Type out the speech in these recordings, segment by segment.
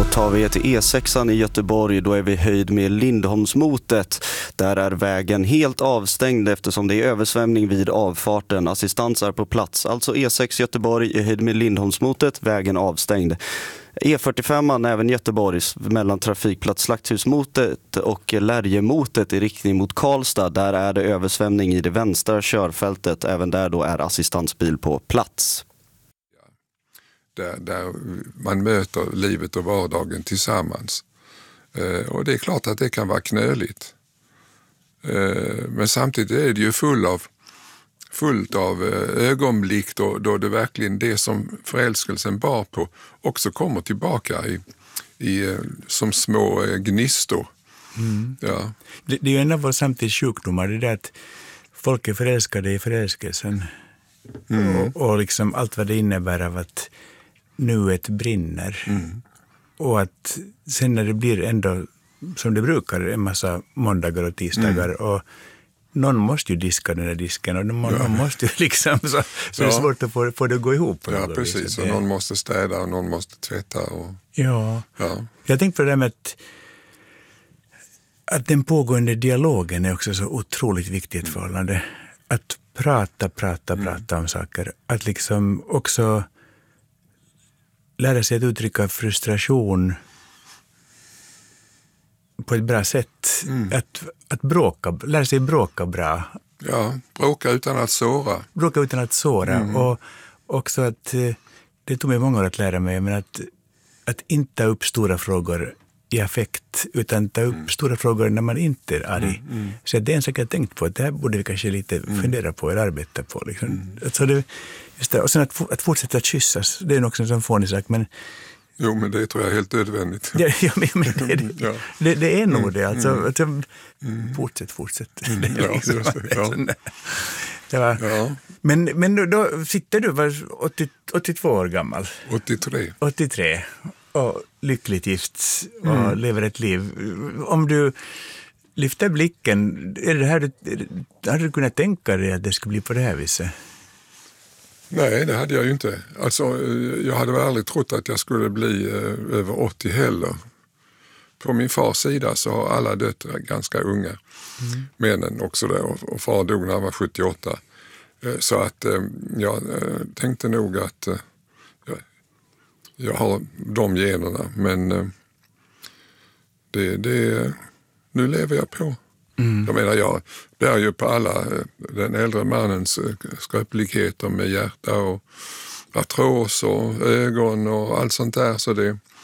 Tar vi till E6 i Göteborg, då är vi höjd med Lindholmsmotet. Där är vägen helt avstängd eftersom det är översvämning vid avfarten. Assistans är på plats. Alltså E6 Göteborg är höjd med Lindholmsmotet, vägen avstängd. E45 även Göteborgs mellan trafikplats Slakthusmotet och Lärjemotet i riktning mot Karlstad. Där är det översvämning i det vänstra körfältet. Även där då är assistansbil på plats. Där man möter livet och vardagen tillsammans. Och det är klart att det kan vara knöligt. Men samtidigt är det ju fullt av ögonblick då det verkligen det som förälskelsen bar på också kommer tillbaka som små gnistor. Mm. Ja. Det är ju en av våra samtidssjukdomar, det där att folk är förälskade i förälskelsen. Och liksom allt vad det innebär av att nuet brinner. Och att sen när det blir ändå som det brukar en massa måndagar och tisdagar och någon måste ju diska den där disken och någon måste ju liksom så det är svårt att få det att gå ihop. Ja, precis. Och någon måste städa och någon måste tvätta. Ja. Jag tänkte på det där med att den pågående dialogen är också så otroligt viktigt i ett förhållande. Att prata om saker. Att liksom också lära sig att uttrycka frustration på ett bra sätt. Att lära sig bråka bra. Ja, bråka utan att såra. Och också att, det tog mig många år att lära mig, men att inte ta upp stora frågor i affekt, utan ta upp stora frågor när man inte är arg. Så det är en sak jag tänkt på, att det här borde vi kanske lite fundera på eller arbeta på. Liksom. Och sen att fortsätta att kyssas, det är också en sån fånig sak, men jo, men det tror jag är helt nödvändigt. Det är nog det. Alltså, fortsätt. Men då sitter du, var 82 år gammal. 83. Och lyckligt gift och lever ett liv. Om du lyfter blicken, hade du kunnat tänka dig att det skulle bli på det här viset? Nej, det hade jag ju inte. Alltså, jag hade väl aldrig trott att jag skulle bli över 80 heller. På min fars sida så har alla döttrar ganska unga. Männen också där. Och far dog när han var 78. Så att jag tänkte nog att jag har de generna. Men nu lever jag på. Jag menar, jag bär ju på alla den äldre mannens skröpligheter med hjärta och artros och ögon och allt sånt där. Så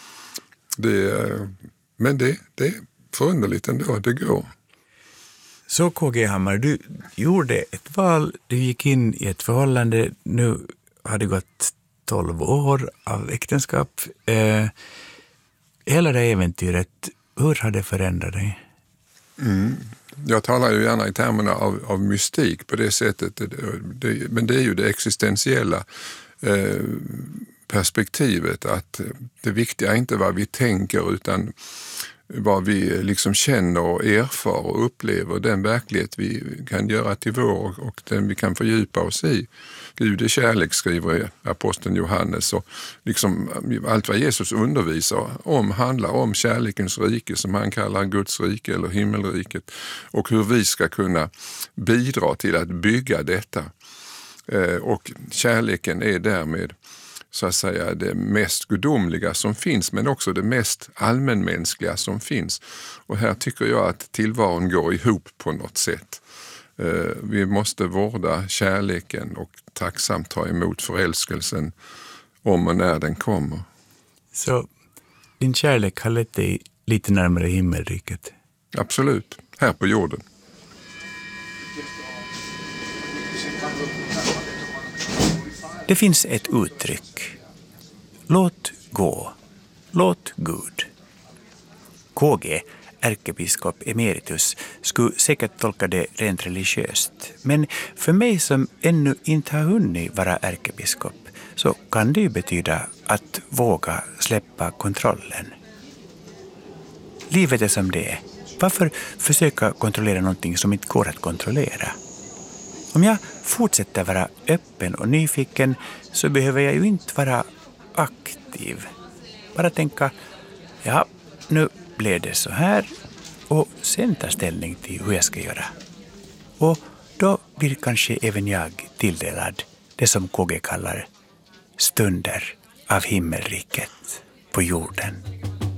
men det är förunderligt ändå, det går. Så KG Hammar, du gjorde ett val, du gick in i ett förhållande, nu har det gått 12 år av äktenskap. Hela det äventyret, hur har det förändrat dig? Jag talar ju gärna i termerna av mystik på det sättet, men det är ju det existentiella perspektivet, att det viktiga är inte vad vi tänker utan vad vi liksom känner och erfar och upplever, den verklighet vi kan göra till vår och den vi kan fördjupa oss i. Gud är kärlek, skriver aposteln Johannes, och liksom allt vad Jesus undervisar om handlar om kärlekens rike som han kallar Guds rike eller himmelriket, och hur vi ska kunna bidra till att bygga detta. Och kärleken är därmed så att säga det mest gudomliga som finns, men också det mest allmänmänskliga som finns. Och här tycker jag att tillvaron går ihop på något sätt. Vi måste vårda kärleken och tacksamt ta emot förälskelsen om och när den kommer. Så din kärlek har lett dig lite närmare himmelriket? Absolut, här på jorden. Det finns ett uttryck. Låt gå. Låt Gud. KG, ärkebiskop emeritus, skulle säkert tolka det rent religiöst. Men för mig som ännu inte har hunnit vara ärkebiskop så kan det ju betyda att våga släppa kontrollen. Livet är som det är. Varför försöka kontrollera någonting som inte går att kontrollera? Om jag fortsätter vara öppen och nyfiken så behöver jag ju inte vara aktiv. Bara tänka Ja, nu blev det så här och sen ta ställning till hur jag ska göra. Och då blir kanske även jag tilldelad det som KG kallar stunder av himmelriket på jorden.